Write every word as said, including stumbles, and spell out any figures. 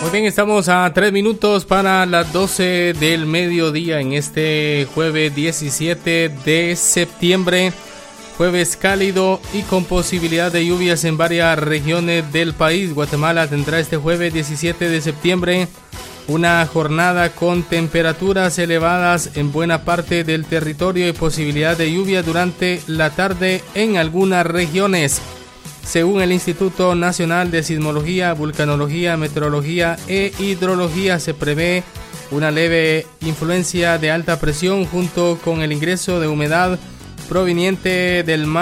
Muy bien, estamos a tres minutos para las doce del mediodía en este jueves diecisiete de septiembre. Jueves cálido y con posibilidad de lluvias en varias regiones del país. Guatemala tendrá este jueves diecisiete de septiembre una jornada con temperaturas elevadas en buena parte del territorio y posibilidad de lluvia durante la tarde en algunas regiones. Según el Instituto Nacional de Sismología, Vulcanología, Meteorología e Hidrología, se prevé una leve influencia de alta presión junto con el ingreso de humedad proveniente del mar